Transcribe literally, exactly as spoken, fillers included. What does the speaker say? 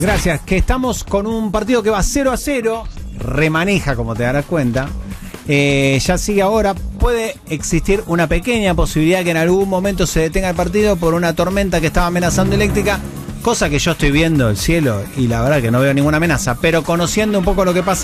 Gracias, que estamos con un partido que va cero a cero, remaneja como te darás cuenta, eh, ya sigue ahora, puede existir una pequeña posibilidad que en algún momento se detenga el partido por una tormenta que estaba amenazando eléctrica, cosa que yo estoy viendo el cielo y la verdad que no veo ninguna amenaza, pero conociendo un poco lo que pasa